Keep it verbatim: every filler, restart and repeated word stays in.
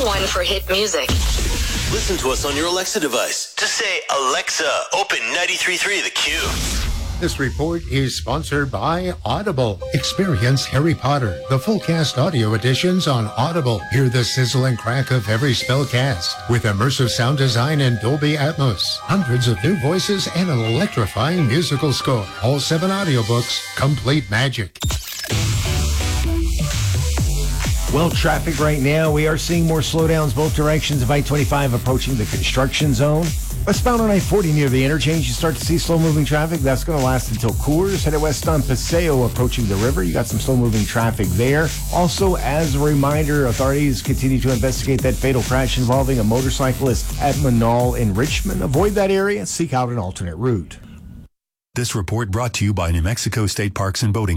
one for hit music. Listen to us on your Alexa device. Just say, Alexa, open ninety-three point three The Q. This report is sponsored by Audible. Experience Harry Potter, the full cast audio editions on Audible. Hear the sizzle and crack of every spell cast with immersive sound design and Dolby Atmos. Hundreds of new voices and an electrifying musical score. All seven audiobooks, complete magic. Well, traffic right now, we are seeing more slowdowns both directions of I twenty-five approaching the construction zone. Westbound on I forty near the interchange, you start to see slow-moving traffic. That's going to last until Coors. Headed west on Paseo approaching the river. You got some slow-moving traffic there. Also, as a reminder, authorities continue to investigate that fatal crash involving a motorcyclist at Manal in Richmond. Avoid that area and seek out an alternate route. This report brought to you by New Mexico State Parks and Boating.